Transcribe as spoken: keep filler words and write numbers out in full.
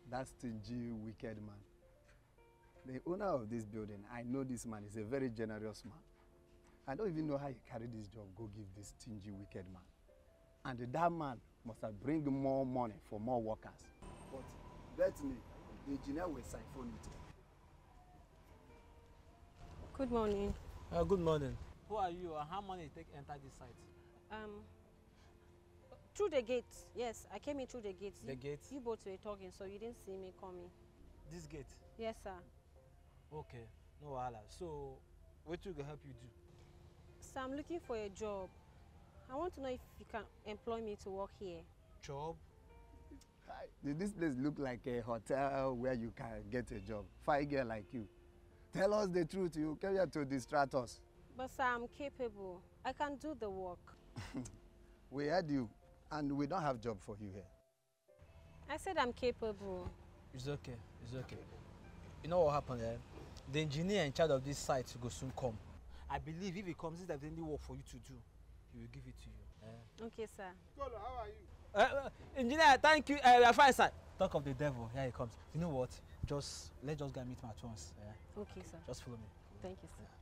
That stingy, wicked man. The owner of this building, I know this man is a very generous man. I don't even know how he carried this job, go give this stingy, wicked man. And that man must have bring more money for more workers. But bet me, the engineer will siphon it. Good morning. Uh, good morning. Who are you and how money you take enter this site? Um, through the gate. Yes, I came in through the gate. The you, gate? You both were talking, so you didn't see me coming. This gate? Yes, sir. Okay, no wahala. So, what will help you do? So I'm looking for a job. I want to know if you can employ me to work here. Job? Hi. This place look like a hotel where you can get a job. Fine girl like you. Tell us the truth. You came here to distract us. But sir, I'm capable. I can do the work. We heard you, and we don't have job for you here. I said I'm capable. It's okay. It's okay. You know what happened there? The engineer in charge of this site will soon come. I believe if he comes, if there's any work for you to do, he will give it to you. Eh? Okay, sir. Kolo, how are you? Uh, uh, engineer, thank you. Uh, we are fine, sir. Talk of the devil. Here he comes. You know what? Just let's just go and meet him at once. Yeah? Okay, sir. Just follow me. Thank you, sir. Yeah.